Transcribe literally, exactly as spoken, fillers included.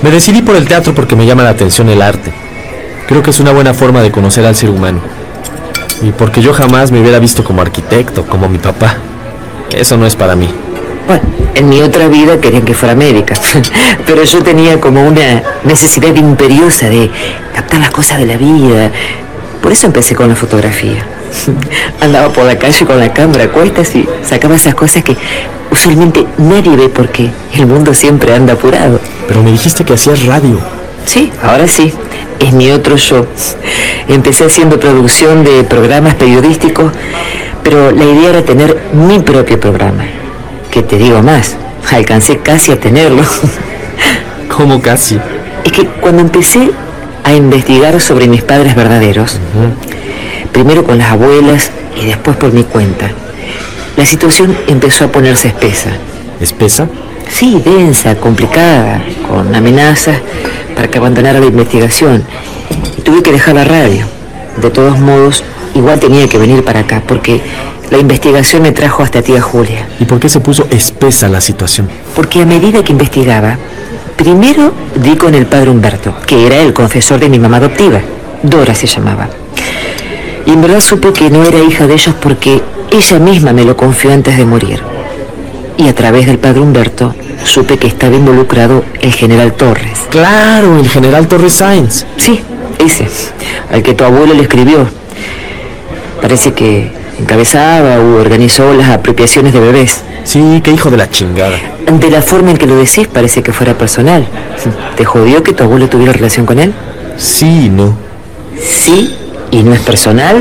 Me decidí por el teatro porque me llama la atención el arte. Creo que es una buena forma de conocer al ser humano. Y porque yo jamás me hubiera visto como arquitecto, como mi papá. Eso no es para mí. Bueno, en mi otra vida querían que fuera médica, pero yo tenía como una necesidad imperiosa de captar las cosas de la vida. Por eso empecé con la fotografía. Andaba por la calle con la cámara a cuestas y sacaba esas cosas que usualmente nadie ve porque el mundo siempre anda apurado. Pero me dijiste que hacías radio. Sí, ahora sí. Es mi otro yo. Empecé haciendo producción de programas periodísticos, pero la idea era tener mi propio programa. Que te digo más, alcancé casi a tenerlo. ¿Cómo casi? Es que cuando empecé a investigar sobre mis padres verdaderos, uh-huh. primero con las abuelas y después por mi cuenta, la situación empezó a ponerse espesa. ¿Espesa? Sí, densa, complicada, con amenazas para que abandonara la investigación. Y tuve que dejar la radio. De todos modos, igual tenía que venir para acá, porque la investigación me trajo hasta tía Julia. ¿Y por qué se puso espesa la situación? Porque a medida que investigaba, primero di con el padre Humberto, que era el confesor de mi mamá adoptiva. Dora se llamaba. Y en verdad supe que no era hija de ellos porque ella misma me lo confió antes de morir. Y a través del padre Humberto supe que estaba involucrado el general Torres. ¡Claro, el general Torres Sáenz! Sí, ese, al que tu abuelo le escribió. Parece que encabezaba o organizó las apropiaciones de bebés. Sí, qué hijo de la chingada. De la forma en que lo decís parece que fuera personal. ¿Te jodió que tu abuelo tuviera relación con él? Sí y no. Sí y no es personal.